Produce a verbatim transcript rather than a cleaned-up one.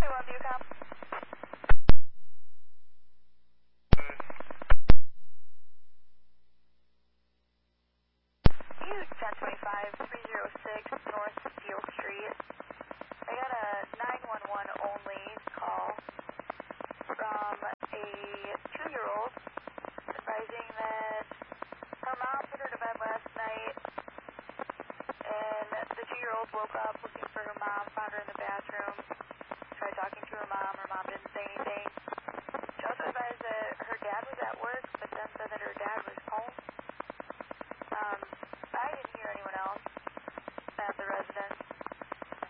one Viewcom. U ten twenty-five, three oh six North Steel Street. I got a nine one one only call from a two-year-old advising that her mom put her to bed last night and the two-year-old woke up looking for her mom, found her in the bathroom, tried talking to her mom, her mom didn't say anything.